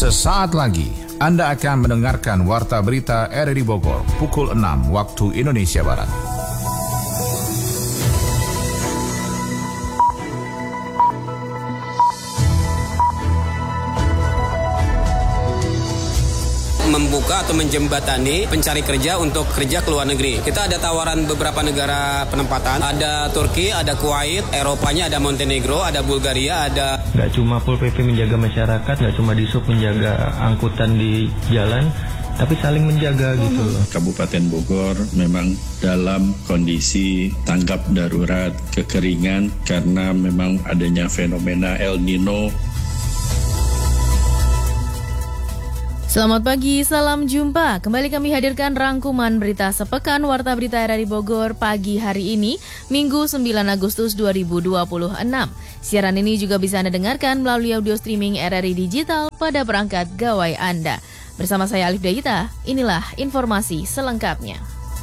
Sesaat lagi Anda akan mendengarkan Warta Berita RRI Bogor pukul 6 waktu Indonesia Barat. Membuka atau menjembatani pencari kerja untuk kerja ke luar negeri. Kita ada tawaran beberapa negara penempatan. Ada Turki, ada Kuwait, Eropanya ada Montenegro, ada Bulgaria, ada... Nggak cuma Pol PP menjaga masyarakat, nggak cuma Disub menjaga angkutan di jalan, tapi saling menjaga gitu loh. Kabupaten Bogor memang dalam kondisi tanggap darurat kekeringan karena memang adanya fenomena El Nino. Selamat pagi, salam jumpa. Kembali kami hadirkan rangkuman berita sepekan Warta Berita RRI Bogor pagi hari ini, Minggu 9 Agustus 2026. Siaran ini juga bisa Anda dengarkan melalui audio streaming RRI Digital pada perangkat gawai Anda. Bersama saya Alif Dayita, inilah informasi selengkapnya.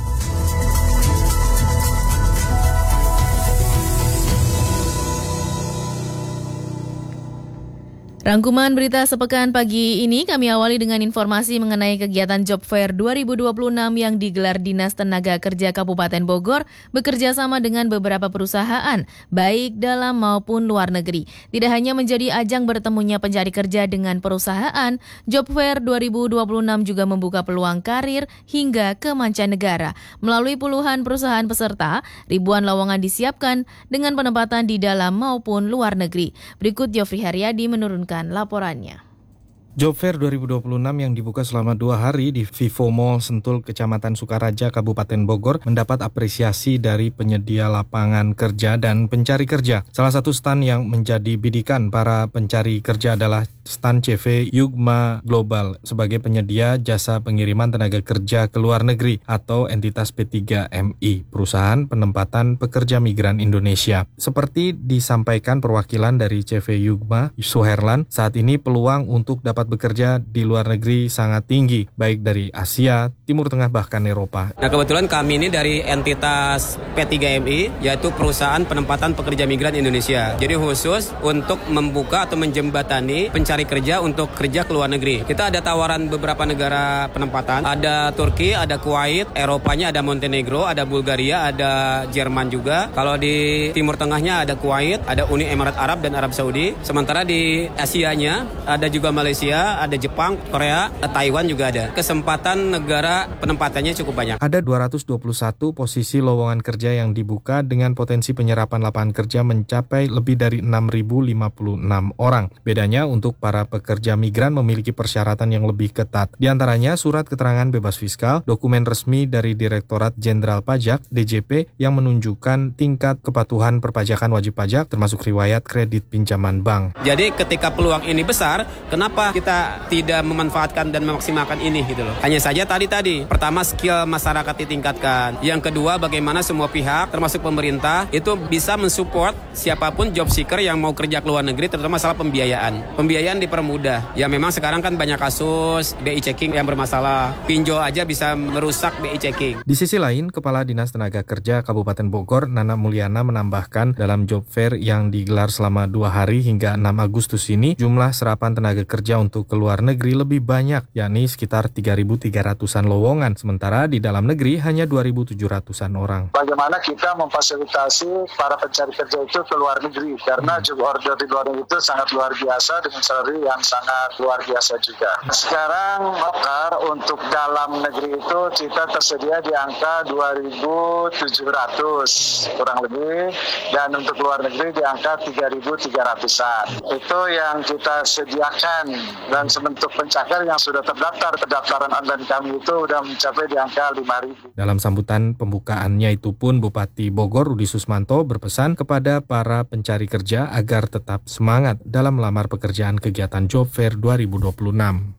Rangkuman berita sepekan pagi ini kami awali dengan informasi mengenai kegiatan Job Fair 2026 yang digelar Dinas Tenaga Kerja Kabupaten Bogor bekerja sama dengan beberapa perusahaan, baik dalam maupun luar negeri. Tidak hanya menjadi ajang bertemunya pencari kerja dengan perusahaan, Job Fair 2026 juga membuka peluang karir hingga ke mancanegara. Melalui puluhan perusahaan peserta, ribuan lowongan disiapkan dengan penempatan di dalam maupun luar negeri. Berikut Jofri Haryadi menurunkan laporannya. Job Fair 2026 yang dibuka selama 2 hari di Vivo Mall Sentul, Kecamatan Sukaraja, Kabupaten Bogor mendapat apresiasi dari penyedia lapangan kerja dan pencari kerja. Salah satu stand yang menjadi bidikan para pencari kerja adalah stand CV Yugma Global sebagai penyedia jasa pengiriman tenaga kerja ke luar negeri atau entitas P3MI, Perusahaan Penempatan Pekerja Migran Indonesia. Seperti disampaikan perwakilan dari CV Yugma, Suherlan, saat ini peluang untuk dapat bekerja di luar negeri sangat tinggi, baik dari Asia, Timur Tengah, bahkan Eropa. Nah, kebetulan kami ini dari entitas P3MI, yaitu Perusahaan Penempatan Pekerja Migran Indonesia. Jadi khusus untuk membuka atau menjembatani pencari kerja untuk kerja ke luar negeri. Kita ada tawaran beberapa negara penempatan. Ada Turki, ada Kuwait, Eropanya ada Montenegro, ada Bulgaria, ada Jerman juga. Kalau di Timur Tengahnya ada Kuwait, ada Uni Emirat Arab dan Arab Saudi. Sementara di Asianya ada juga Malaysia, ada Jepang, Korea, Taiwan juga ada. Kesempatan negara penempatannya cukup banyak. Ada 221 posisi lowongan kerja yang dibuka dengan potensi penyerapan lapangan kerja mencapai lebih dari 6.056 orang. Bedanya untuk para pekerja migran memiliki persyaratan yang lebih ketat. Di antaranya surat keterangan bebas fiskal, dokumen resmi dari Direktorat Jenderal Pajak (DJP) yang menunjukkan tingkat kepatuhan perpajakan wajib pajak termasuk riwayat kredit pinjaman bank. Jadi ketika peluang ini besar, kenapa kita tidak memanfaatkan dan memaksimalkan ini gitu loh. Hanya saja tadi pertama skill masyarakat ditingkatkan. Yang kedua bagaimana semua pihak termasuk pemerintah itu bisa mensupport siapapun job seeker yang mau kerja ke luar negeri, terutama masalah pembiayaan. Pembiayaan dipermudah. Ya memang sekarang kan banyak kasus BI checking yang bermasalah. Pinjol aja bisa merusak BI checking. Di sisi lain, Kepala Dinas Tenaga Kerja Kabupaten Bogor, Nana Mulyana, menambahkan dalam job fair yang digelar selama 2 hari hingga 6 Agustus ini, jumlah serapan tenaga kerja untuk ke luar negeri lebih banyak, yakni sekitar 3.300-an lowongan, sementara di dalam negeri hanya 2.700-an orang. Bagaimana kita memfasilitasi para pencari kerja itu ke luar negeri, karena job order di luar negeri itu sangat luar biasa dengan salary yang sangat luar biasa juga. Sekarang untuk dalam negeri itu kita tersedia di angka 2.700 kurang lebih, dan untuk luar negeri di angka 3.300-an. Itu yang kita sediakan, dan sebentuk pencakar yang sudah terdaftar, pendaftaran online kami itu sudah mencapai di angka 5.000. Dalam sambutan pembukaannya itu pun Bupati Bogor Rudi Susmanto berpesan kepada para pencari kerja agar tetap semangat dalam melamar pekerjaan kegiatan Job Fair 2026.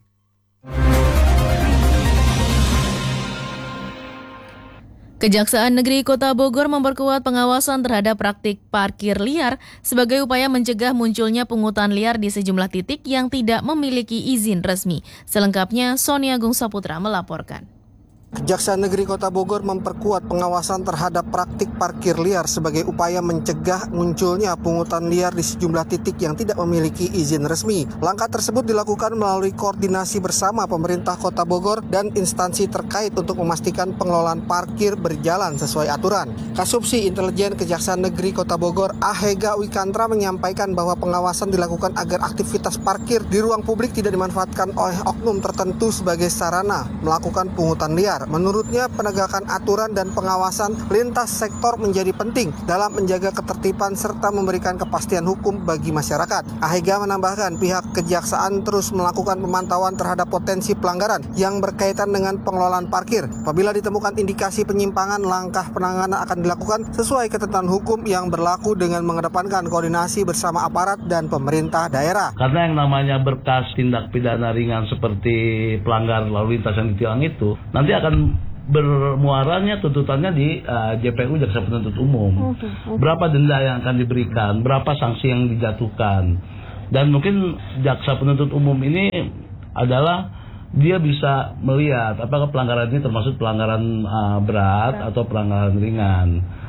Kejaksaan Negeri Kota Bogor memperkuat pengawasan terhadap praktik parkir liar sebagai upaya mencegah munculnya pungutan liar di sejumlah titik yang tidak memiliki izin resmi. Selengkapnya, Sony Agung Saputra melaporkan. Kejaksaan Negeri Kota Bogor memperkuat pengawasan terhadap praktik parkir liar sebagai upaya mencegah munculnya pungutan liar di sejumlah titik yang tidak memiliki izin resmi. Langkah tersebut dilakukan melalui koordinasi bersama pemerintah Kota Bogor dan instansi terkait untuk memastikan pengelolaan parkir berjalan sesuai aturan. Kasubsi Intelijen Kejaksaan Negeri Kota Bogor, Ahega Wikantra, menyampaikan bahwa pengawasan dilakukan agar aktivitas parkir di ruang publik tidak dimanfaatkan oleh oknum tertentu sebagai sarana melakukan pungutan liar. Menurutnya, penegakan aturan dan pengawasan lintas sektor menjadi penting dalam menjaga ketertiban serta memberikan kepastian hukum bagi masyarakat. Ahega menambahkan pihak kejaksaan terus melakukan pemantauan terhadap potensi pelanggaran yang berkaitan dengan pengelolaan parkir. Apabila ditemukan indikasi penyimpangan, langkah penanganan akan dilakukan sesuai ketentuan hukum yang berlaku dengan mengedepankan koordinasi bersama aparat dan pemerintah daerah. Karena yang namanya berkas tindak pidana ringan seperti pelanggar lalu lintas yang ditilang itu nanti akan bermuaranya tuntutannya di JPU, Jaksa Penuntut Umum. Berapa denda yang akan diberikan, berapa sanksi yang dijatuhkan. Dan mungkin Jaksa Penuntut Umum ini adalah dia bisa melihat apakah pelanggaran ini termasuk pelanggaran berat atau pelanggaran ringan.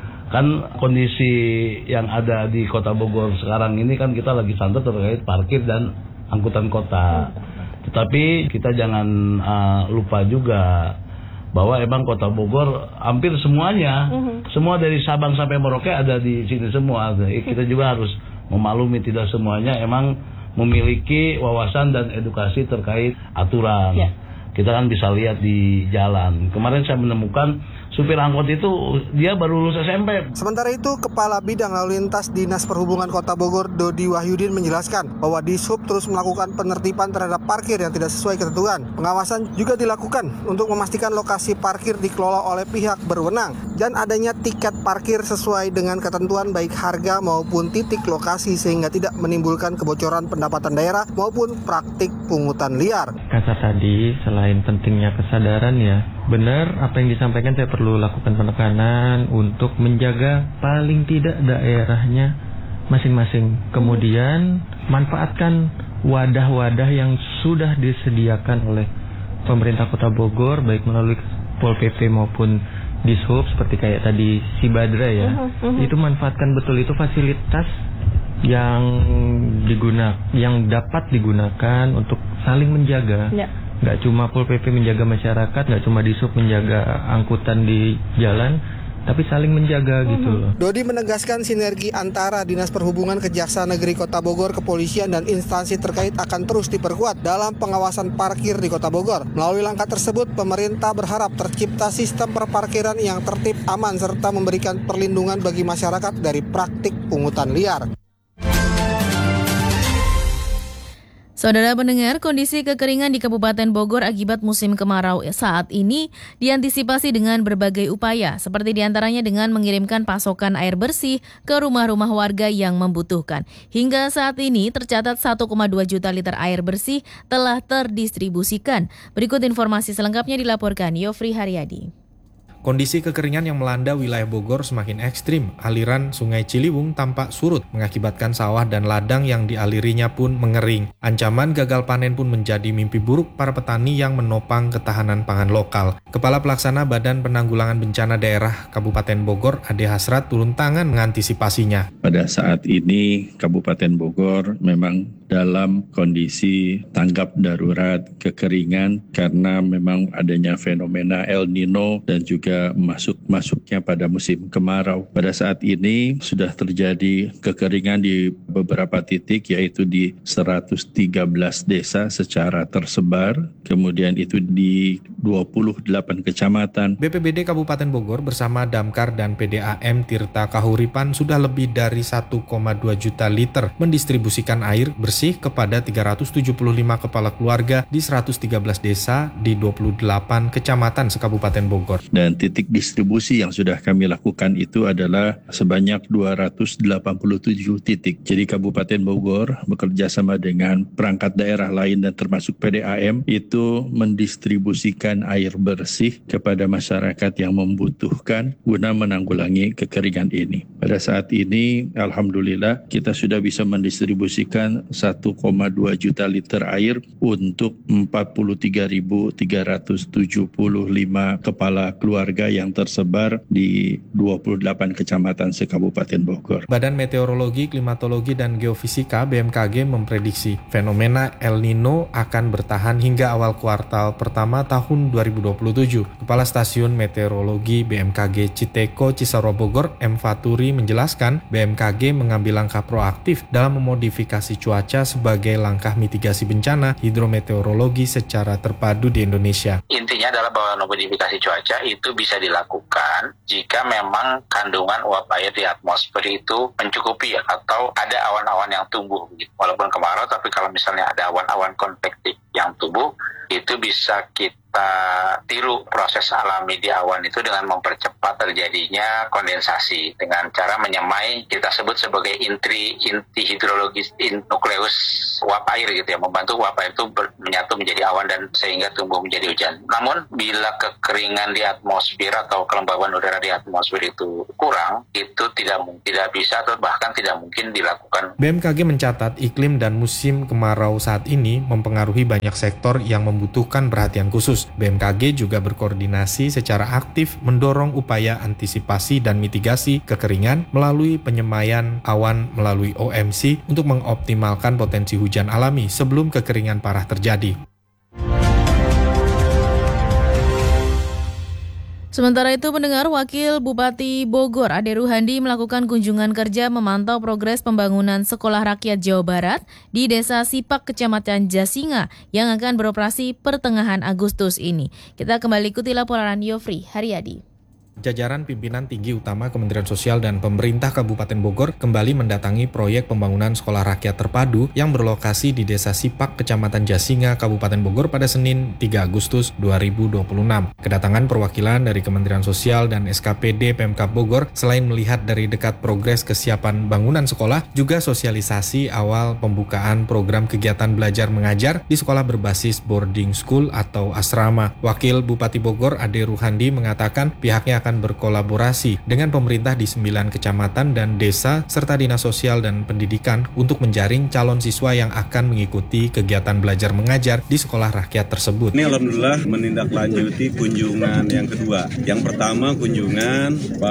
Kan kondisi yang ada di Kota Bogor sekarang ini kan kita lagi santai terkait parkir dan angkutan kota. Tetapi kita jangan lupa juga bahwa emang Kota Bogor hampir semuanya, semua dari Sabang sampai Merauke ada di sini semua. Kita juga harus memaklumi tidak semuanya emang memiliki wawasan dan edukasi terkait aturan. Kita kan bisa lihat di jalan. Kemarin saya menemukan supir angkot itu dia baru lulus SMP. Sementara itu, Kepala Bidang Lalu Lintas Dinas Perhubungan Kota Bogor, Dodi Wahyudin, menjelaskan bahwa Dishub terus melakukan penertiban terhadap parkir yang tidak sesuai ketentuan. Pengawasan juga dilakukan untuk memastikan lokasi parkir dikelola oleh pihak berwenang dan adanya tiket parkir sesuai dengan ketentuan baik harga maupun titik lokasi sehingga tidak menimbulkan kebocoran pendapatan daerah maupun praktik pungutan liar. Kata tadi, selain pentingnya kesadaran ya, benar apa yang disampaikan, saya perlu lakukan penekanan untuk menjaga paling tidak daerahnya masing-masing. Kemudian manfaatkan wadah-wadah yang sudah disediakan oleh pemerintah Kota Bogor, baik melalui Pol PP maupun Dishub, seperti kayak tadi si Badra ya. Itu manfaatkan betul, itu fasilitas yang dapat digunakan untuk saling menjaga. Nggak cuma Pol PP menjaga masyarakat, nggak cuma Dishub menjaga angkutan di jalan, tapi saling menjaga gitu loh. Dodi menegaskan sinergi antara Dinas Perhubungan, Kejaksaan Negeri Kota Bogor, kepolisian dan instansi terkait akan terus diperkuat dalam pengawasan parkir di Kota Bogor. Melalui langkah tersebut, pemerintah berharap tercipta sistem perparkiran yang tertib, aman, serta memberikan perlindungan bagi masyarakat dari praktik pungutan liar. Saudara pendengar, kondisi kekeringan di Kabupaten Bogor akibat musim kemarau saat ini diantisipasi dengan berbagai upaya, seperti diantaranya dengan mengirimkan pasokan air bersih ke rumah-rumah warga yang membutuhkan. Hingga saat ini tercatat 1,2 juta liter air bersih telah terdistribusikan. Berikut informasi selengkapnya dilaporkan Yofri Haryadi. Kondisi kekeringan yang melanda wilayah Bogor semakin ekstrim. Aliran Sungai Ciliwung tampak surut, mengakibatkan sawah dan ladang yang dialirinya pun mengering. Ancaman gagal panen pun menjadi mimpi buruk para petani yang menopang ketahanan pangan lokal. Kepala Pelaksana Badan Penanggulangan Bencana Daerah Kabupaten Bogor, Ade Hasrat, turun tangan mengantisipasinya. Pada saat ini, Kabupaten Bogor memang dalam kondisi tanggap darurat kekeringan karena memang adanya fenomena El Nino dan juga masuknya pada musim kemarau. Pada saat ini sudah terjadi kekeringan di beberapa titik, yaitu di 113 desa secara tersebar, kemudian itu di 28 kecamatan. BPBD Kabupaten Bogor bersama Damkar dan PDAM Tirta Kahuripan sudah lebih dari 1,2 juta liter mendistribusikan air bersih kepada 375 kepala keluarga di 113 desa di 28 kecamatan se-Kabupaten Bogor. Dan titik distribusi yang sudah kami lakukan itu adalah sebanyak 287 titik. Jadi Kabupaten Bogor bekerja sama dengan perangkat daerah lain dan termasuk PDAM itu mendistribusikan air bersih kepada masyarakat yang membutuhkan guna menanggulangi kekeringan ini. Pada saat ini, alhamdulillah kita sudah bisa mendistribusikan 1,2 1,2 juta liter air untuk 43.375 kepala keluarga yang tersebar di 28 kecamatan se-Kabupaten Bogor. Badan Meteorologi, Klimatologi, dan Geofisika BMKG memprediksi fenomena El Nino akan bertahan hingga awal kuartal pertama tahun 2027. Kepala Stasiun Meteorologi BMKG Citeko Cisarua Bogor, M. Faturi, menjelaskan BMKG mengambil langkah proaktif dalam memodifikasi cuaca sebagai langkah mitigasi bencana hidrometeorologi secara terpadu di Indonesia. Intinya adalah bahwa modifikasi cuaca itu bisa dilakukan jika memang kandungan uap air di atmosfer itu mencukupi atau ada awan-awan yang tumbuh. Walaupun kemarau, tapi kalau misalnya ada awan-awan konvektif yang tumbuh, itu bisa kita tiru proses alami di awan itu dengan mempercepat terjadinya kondensasi dengan cara menyemai, kita sebut sebagai inti hidrologis nukleus uap air gitu ya, membantu uap air itu menyatu menjadi awan dan sehingga tumbuh menjadi hujan. Namun bila kekeringan di atmosfer atau kelembaban udara di atmosfer itu kurang, itu tidak bisa atau bahkan tidak mungkin dilakukan. BMKG mencatat iklim dan musim kemarau saat ini mempengaruhi banyak sektor yang membutuhkan perhatian khusus. BMKG juga berkoordinasi secara aktif mendorong upaya antisipasi dan mitigasi kekeringan melalui penyemaian awan melalui OMC untuk mengoptimalkan potensi hujan alami sebelum kekeringan parah terjadi. Sementara itu, pendengar, Wakil Bupati Bogor Ade Ruhandi melakukan kunjungan kerja memantau progres pembangunan Sekolah Rakyat Jawa Barat di Desa Sipak, Kecamatan Jasinga yang akan beroperasi pertengahan Agustus ini. Kita kembali ikuti laporan Yofri Haryadi. Jajaran pimpinan tinggi utama Kementerian Sosial dan Pemerintah Kabupaten Bogor kembali mendatangi proyek pembangunan Sekolah Rakyat Terpadu yang berlokasi di Desa Sipak, Kecamatan Jasinga, Kabupaten Bogor pada Senin 3 Agustus 2026. Kedatangan perwakilan dari Kementerian Sosial dan SKPD Pemkab Bogor selain melihat dari dekat progres kesiapan bangunan sekolah, juga sosialisasi awal pembukaan program kegiatan belajar mengajar di sekolah berbasis boarding school atau asrama. Wakil Bupati Bogor Ade Ruhandi mengatakan pihaknya akan berkolaborasi dengan pemerintah di 9 kecamatan dan desa serta Dinas Sosial dan Pendidikan untuk menjaring calon siswa yang akan mengikuti kegiatan belajar mengajar di sekolah rakyat tersebut. Ini alhamdulillah menindaklanjuti kunjungan yang kedua. Yang pertama kunjungan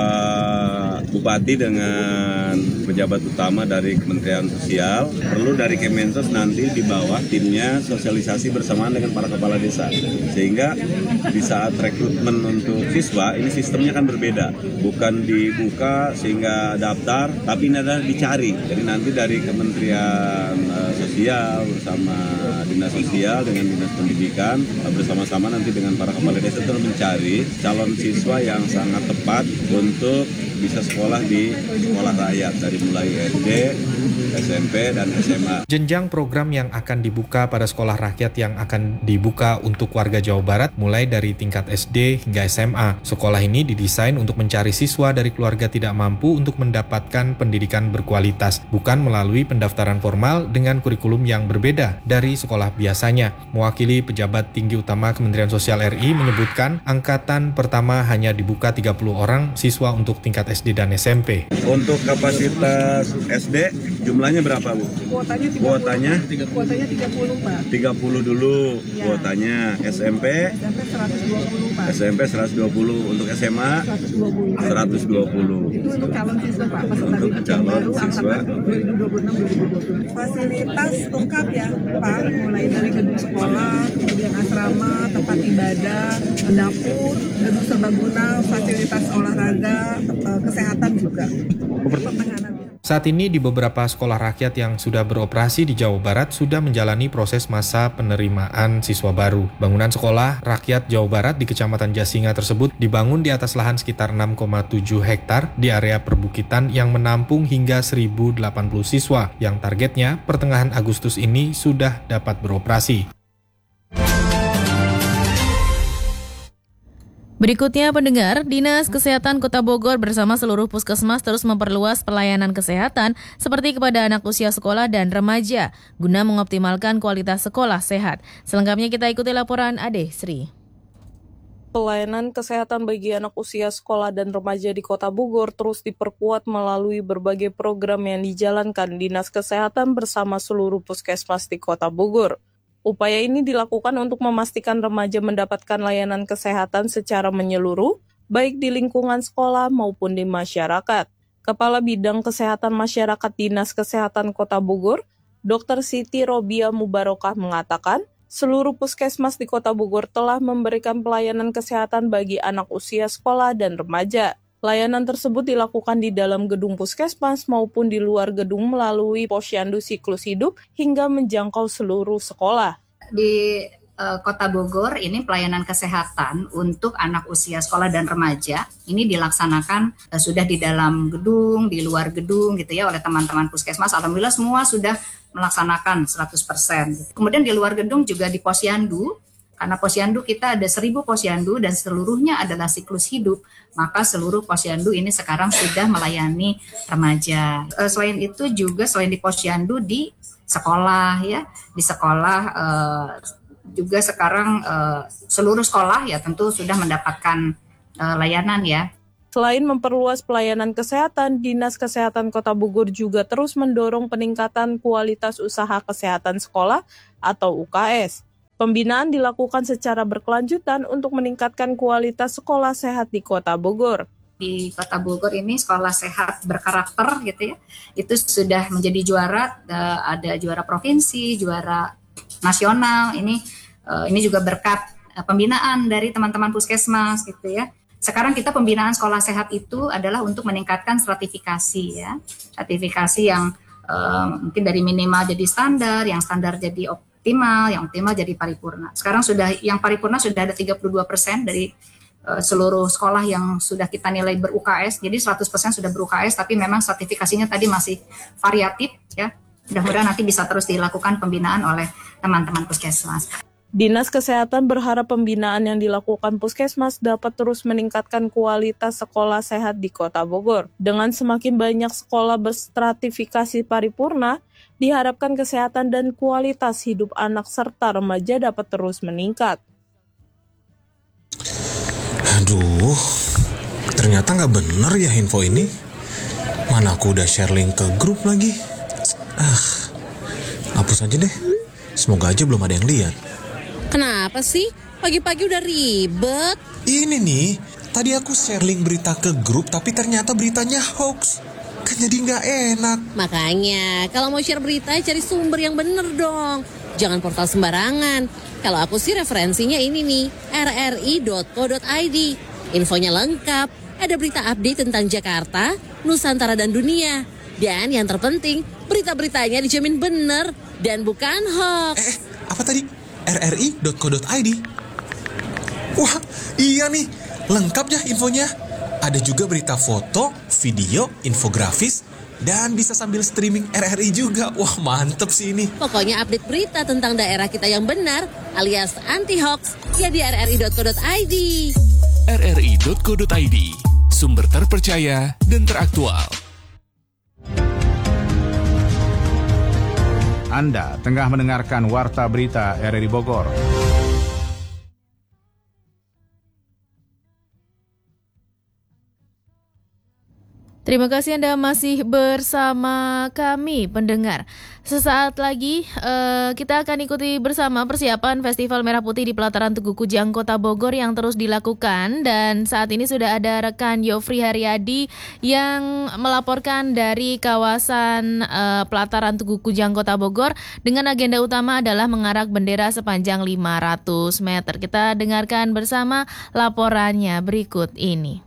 Pak Bupati dengan pejabat utama dari Kementerian Sosial, perlu dari Kemensos nanti di bawah timnya sosialisasi bersamaan dengan para kepala desa. Sehingga di saat rekrutmen untuk siswa, ini sistemnya kan berbeda, bukan dibuka sehingga daftar, tapi ini adalah dicari. Jadi nanti dari Kementerian Sosial bersama Dinas Sosial dengan Dinas Pendidikan bersama-sama nanti dengan para kepala desa itu mencari calon siswa yang sangat tepat untuk bisa sekolah di sekolah rakyat dari mulai SD, SMP, dan SMA. Jenjang program yang akan dibuka pada sekolah rakyat yang akan dibuka untuk warga Jawa Barat mulai dari tingkat SD hingga SMA. Sekolah ini didesain untuk mencari siswa dari keluarga tidak mampu untuk mendapatkan pendidikan berkualitas, bukan melalui pendaftaran formal dengan kurikulum yang berbeda dari sekolah biasanya. Mewakili pejabat tinggi utama Kementerian Sosial RI menyebutkan angkatan pertama hanya dibuka 30 orang siswa untuk tingkat SD dan SMP. Untuk kapasitas SD jumlahnya berapa, Bu? Kuotanya 30, Pak. 30 dulu ya. Kuotanya. SMP 120, Pak. SMP 120, untuk SMA 120. Itu untuk calon siswa, Pak. Untuk calon siswa 2026-2027. Fasilitas lengkap ya, Pak. Mulai dari gedung sekolah, kemudian asrama, tempat ibadah, dapur, gedung serbaguna, fasilitas olahraga, kesehatan juga. Saat ini di beberapa sekolah rakyat yang sudah beroperasi di Jawa Barat sudah menjalani proses masa penerimaan siswa baru. Bangunan sekolah rakyat Jawa Barat di Kecamatan Jasinga tersebut dibangun di atas lahan sekitar 6,7 hektar di area perbukitan yang menampung hingga 1.080 siswa yang targetnya pertengahan Agustus ini sudah dapat beroperasi. Berikutnya, pendengar, Dinas Kesehatan Kota Bogor bersama seluruh puskesmas terus memperluas pelayanan kesehatan seperti kepada anak usia sekolah dan remaja guna mengoptimalkan kualitas sekolah sehat. Selengkapnya kita ikuti laporan Ade Sri. Pelayanan kesehatan bagi anak usia sekolah dan remaja di Kota Bogor terus diperkuat melalui berbagai program yang dijalankan Dinas Kesehatan bersama seluruh puskesmas di Kota Bogor. Upaya ini dilakukan untuk memastikan remaja mendapatkan layanan kesehatan secara menyeluruh, baik di lingkungan sekolah maupun di masyarakat. Kepala Bidang Kesehatan Masyarakat Dinas Kesehatan Kota Bogor, Dr. Siti Robia Mubarokah mengatakan, seluruh puskesmas di Kota Bogor telah memberikan pelayanan kesehatan bagi anak usia sekolah dan remaja. Layanan tersebut dilakukan di dalam gedung puskesmas maupun di luar gedung melalui posyandu siklus hidup hingga menjangkau seluruh sekolah. Di Kota Bogor ini pelayanan kesehatan untuk anak usia sekolah dan remaja ini dilaksanakan sudah di dalam gedung, di luar gedung gitu ya oleh teman-teman puskesmas. Alhamdulillah semua sudah melaksanakan 100%. Kemudian di luar gedung juga di posyandu, karena posyandu kita ada 1.000 posyandu dan seluruhnya adalah siklus hidup, maka seluruh posyandu ini sekarang sudah melayani remaja. Selain itu juga selain di posyandu di sekolah ya, di sekolah juga sekarang seluruh sekolah ya tentu sudah mendapatkan layanan ya. Selain memperluas pelayanan kesehatan, Dinas Kesehatan Kota Bogor juga terus mendorong peningkatan kualitas usaha kesehatan sekolah atau UKS. Pembinaan dilakukan secara berkelanjutan untuk meningkatkan kualitas sekolah sehat di Kota Bogor. Di Kota Bogor ini sekolah sehat berkarakter gitu ya, itu sudah menjadi juara, ada juara provinsi, juara nasional. Ini juga berkat pembinaan dari teman-teman puskesmas gitu ya. Sekarang kita pembinaan sekolah sehat itu adalah untuk meningkatkan stratifikasi ya. Stratifikasi yang mungkin dari minimal jadi standar, yang standar jadi optimal, yang optimal jadi paripurna. Sekarang sudah yang paripurna sudah ada 32% dari seluruh sekolah yang sudah kita nilai ber-UKS. Jadi 100% sudah ber-UKS, tapi memang stratifikasinya tadi masih variatif ya. Mudah-mudahan nanti bisa terus dilakukan pembinaan oleh teman-teman puskesmas. Dinas Kesehatan berharap pembinaan yang dilakukan puskesmas dapat terus meningkatkan kualitas sekolah sehat di Kota Bogor. Dengan semakin banyak sekolah berstratifikasi paripurna, diharapkan kesehatan dan kualitas hidup anak serta remaja dapat terus meningkat. Aduh, ternyata nggak bener ya info ini. Mana aku udah share link ke grup lagi. Hapus aja deh. Semoga aja belum ada yang lihat. Kenapa sih? Pagi-pagi udah ribet. Ini nih, tadi aku share link berita ke grup tapi ternyata beritanya hoax. Kan jadi nggak enak. Makanya, kalau mau share berita cari sumber yang bener dong. Jangan portal sembarangan. Kalau aku sih referensinya ini nih, rri.co.id. Infonya lengkap, ada berita update tentang Jakarta, Nusantara dan dunia. Dan yang terpenting, berita-beritanya dijamin bener dan bukan hoax. Apa tadi? rri.co.id. Wah, iya nih, lengkap ya infonya. Ada juga berita foto, video, infografis, dan bisa sambil streaming RRI juga. Wah, mantep sih ini. Pokoknya update berita tentang daerah kita yang benar, alias anti-hoax, ya di rri.co.id. rri.co.id, sumber terpercaya dan teraktual. Anda tengah mendengarkan Warta Berita RRI Bogor. Terima kasih Anda masih bersama kami, pendengar. Sesaat lagi kita akan ikuti bersama persiapan Festival Merah Putih di Pelataran Tugu Kujang Kota Bogor yang terus dilakukan. Dan saat ini sudah ada rekan Yofri Haryadi yang melaporkan dari kawasan Pelataran Tugu Kujang Kota Bogor dengan agenda utama adalah mengarak bendera sepanjang 500 meter. Kita dengarkan bersama laporannya berikut ini.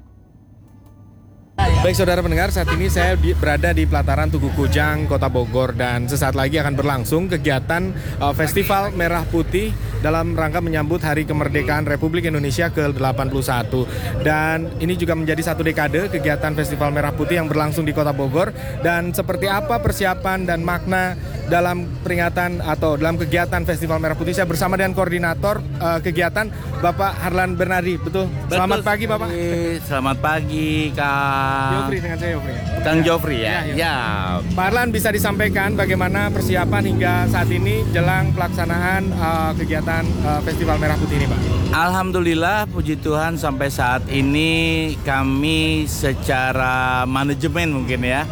Baik saudara pendengar, saat ini saya berada di Pelataran Tugu Kujang, Kota Bogor, dan sesaat lagi akan berlangsung kegiatan Festival Merah Putih dalam rangka menyambut Hari Kemerdekaan Republik Indonesia ke-81. Dan ini juga menjadi satu dekade kegiatan Festival Merah Putih yang berlangsung di Kota Bogor. Dan seperti apa persiapan dan makna dalam peringatan atau dalam kegiatan Festival Merah Putih. Saya bersama dengan koordinator kegiatan Bapak Harlan Bernardi, betul? Selamat pagi Bapak. Selamat pagi Kang Jofri, dengan saya Jofri. Kang Jofri ya. Ya. Pak Harlan, bisa disampaikan bagaimana persiapan hingga saat ini jelang pelaksanaan kegiatan Festival Merah Putih ini, Pak? Alhamdulillah, puji Tuhan sampai saat ini kami secara manajemen mungkin ya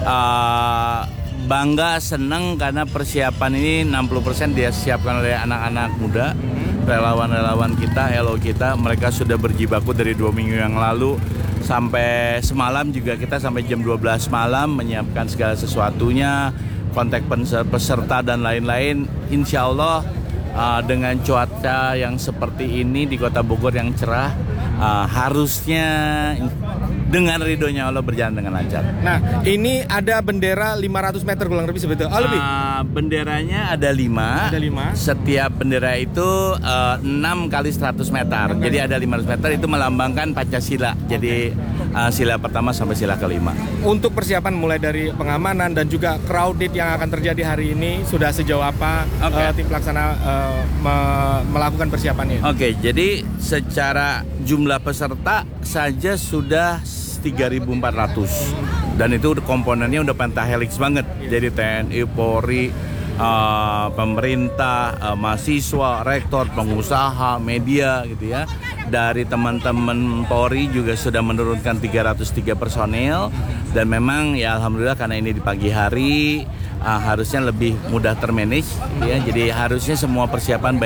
bangga, senang karena persiapan ini 60% dia siapkan oleh anak-anak muda, relawan-relawan kita, LO kita. Mereka sudah berjibaku dari 2 minggu yang lalu sampai semalam juga, kita sampai jam 12 malam menyiapkan segala sesuatunya, kontak peserta dan lain-lain. Insya Allah dengan cuaca yang seperti ini di Kota Bogor yang cerah, harusnya dengan ridhonya Allah berjalan dengan lancar. Nah, ini ada bendera 500 meter kurang lebih sebetulnya. Lebih? Benderanya ada 5. Ada 5. Setiap bendera itu 6 kali 100 meter. Jadi ada 500 meter, itu melambangkan Pancasila. Jadi sila pertama sampai sila kelima. Untuk persiapan mulai dari pengamanan dan juga crowded yang akan terjadi hari ini, sudah sejauh apa tim pelaksana melakukan persiapannya? Oke, jadi secara jumlah peserta saja sudah 3.400 dan itu komponennya udah pentahelix banget. Jadi TNI, Polri, pemerintah, mahasiswa, rektor, pengusaha, media gitu ya. Dari teman-teman Polri juga sudah menurunkan 303 personil dan memang ya alhamdulillah karena ini di pagi hari harusnya lebih mudah termanage ya. Jadi harusnya semua persiapan